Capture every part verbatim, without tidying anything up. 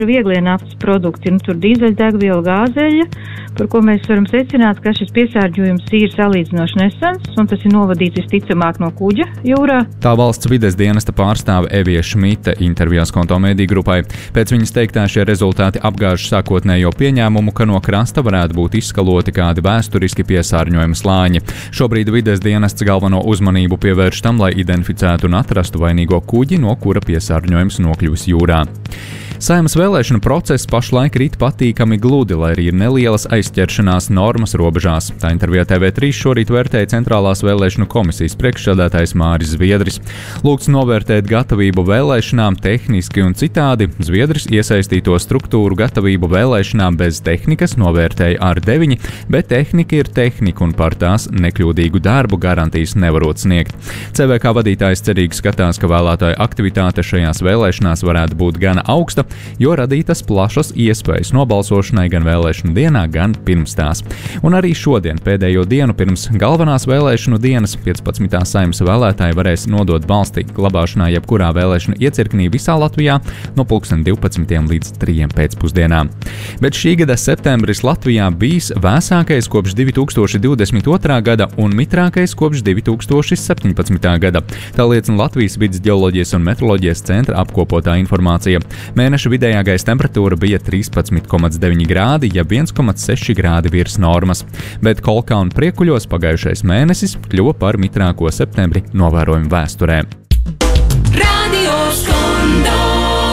Vieglie naftas produkti, nu, tur dīzeļdegviela, gāzeļa, par ko mēs varam secināt, ka šis piesārņojums ir salīdzinoši nesens, un tas ir novadīts visticamāk no kuģa jūrā. Tā valsts vides dienesta pārstāve Evija Šmita intervijās Konto mediju grupai. Pēc viņas teiktā šie rezultāti apgāž sākotnējo pieņēmumu, ka no krasta varētu būt izskaloti kādi vēsturiski piesārņojuma slāņi. Šobrīd vides dienests galveno uzmanību pievērš tam, lai identificētu un atrastu vainīgo kuģi, no kura piesārņojums nokļūs jūrā. Saeimas vēlēšanu process pašlaik rit patīkami gludi, lai arī ir nelielas aizķeršanās normas robežās. Tā intervijā T V trīs šorīt vērtēja Centrālās vēlēšanu komisijas priekšsēdētājs Māris Zviedris. Lūgts novērtēt gatavību vēlēšanām tehniski un citādi. Zviedris iesaistīto struktūru gatavību vēlēšanām bez tehnikas novērtēja ar deviņi, bet tehnika ir tehnika un par tās nekļūdīgu darbu garantijas nevarot sniegt. C V K vadītājs cerīgi skatās, ka vēlētāju aktivitāte šajās vēlēšanās varētu būt gana augsta, jo radītas plašas iespējas nobalsošanai gan vēlēšanu dienā, gan pirms tās. Un arī šodien, pēdējo dienu pirms galvenās vēlēšanu dienas, piecpadsmitā Saeimas vēlētāji varēs nodot balsti glabāšanā jebkurā vēlēšanu iecirknī visā Latvijā no pulksten divpadsmitiem līdz trijiem pēcpusdienā. Bet šī gada septembris Latvijā bijis vēsākais kopš divi tūkstoši divdesmit otrā gada un mitrākais kopš divi tūkstoši septiņpadsmitā gada. Tā liecina Latvijas vides ģeoloģijas un meteoroloģijas centra apkopotā informācija. Mēneša vidējā gaisa temperatūra bija trīspadsmit komats deviņi grādi, ja viens komats seši grādi virs normas, bet Kolkā un Priekuļos pagājušais mēnesis kļuva par mitrāko septembri novērojumu vēsturē. Radio Skondo.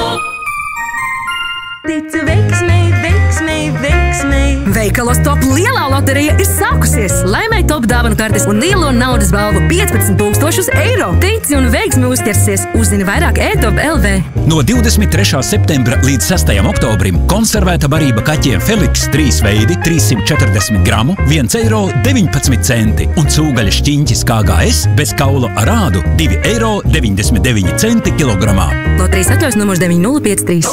Tici veiksmei, veiksmei, veiksmei. Veikalos Top lielā loterija ir sākusies. Laimē Top dāvanu kartes un lielo naudas balvu piecpadsmit tūkstošus eiro. Tici un veiksmi uzķersies. Uzzini vairāk e top punkt l v. No divdesmit trešā septembra līdz sestajam oktobrim konservēta barība kaķiem Feliks trīs veidi trīssimt četrdesmit gramu, viens eiro deviņpadsmit centi un cūgaļa šķiņķis K G S bez kaula ar ādu divi eiro deviņdesmit deviņi centi kilogramā. Loterijas atļaus numurs deviņi nulle pieci trīs.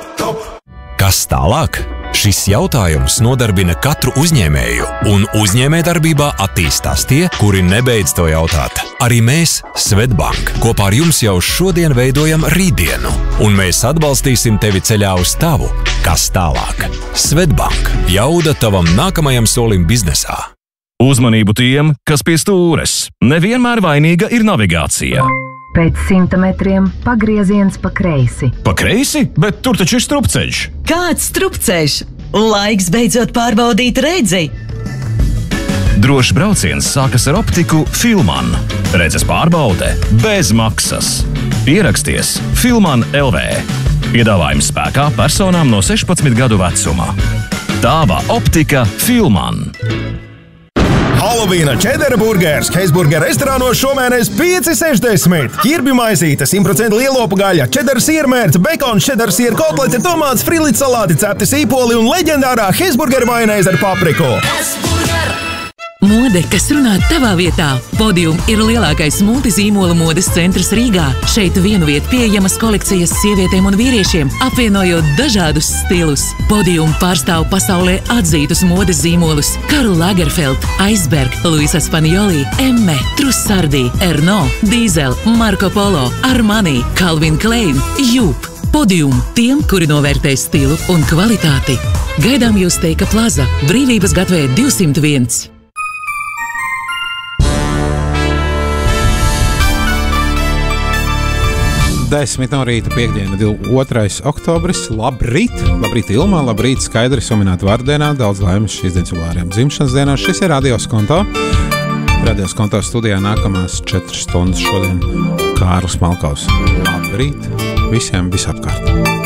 Kas tālāk? Šis jautājums nodarbina katru uzņēmēju, un uzņēmējdarbībā attīstās tie, kuri nebeidz to jautāt. Arī mēs, Svetbank, kopā ar jums jau šodien veidojam rītdienu, un mēs atbalstīsim tevi ceļā uz tavu. Kas tālāk? Svetbank – jauda tavam nākamajam solim biznesā. Uzmanību tiem, kas pie stūres. Nevienmēr vainīga ir navigācija. Pēc simta metriem pagrieziens pa kreisi. Pa kreisi? Bet tur taču ir strupceļš. Kāds strupceļš? Laiks beidzot pārbaudīt redzi. Drošs brauciens sākas ar optiku Filman. Redzes pārbaude bez maksas. Pieraksties Filman L V. Piedāvājums spēkā personām no sešpadsmit gadu vecuma. Tāva optika Filman. Halovīna čedera burgers Heisburger restorānos šomēnes pieci sešdesmit. Ķirbju maizīte, simt procentu lielopu gaļa, čedera siermērce, bekons, čedera siera kotlete, tomāts, frilīts salāti, cepti sīpoli un leģendārā Heisburger majonēze ar papriku. Mode, kas runā tavā vietā. Podium ir lielākais multizīmola modes centrs Rīgā. Šeit vienu vietu pieejamas kolekcijas sievietēm un vīriešiem, apvienojot dažādus stilus. Podium pārstāv pasaulē atzītus modes zīmolus Karl Lagerfeld, Iceberg, Luisa Spanioli, Emme, Trussardi, Erno, Diesel, Marco Polo, Armani, Calvin Klein, Jup. Podium tiem, kuri novērtē stilu un kvalitāti. Gaidām jūs Teika Plaza, Brīvības gatavē divsimt viens. desmit no rīta piekdiena, otrais oktobris. Labrīt! Labrīt Ilmā, labrīt Skaidri suminēt vārdienā. Daudz laimes šīs dienas jubilāriem dzimšanas dienā. Šis ir Radio Skonto. Radio Skonto studijā nākamās četras stundas šodien Kārlis Malkovs. Labrīt! Visiem visapkārt!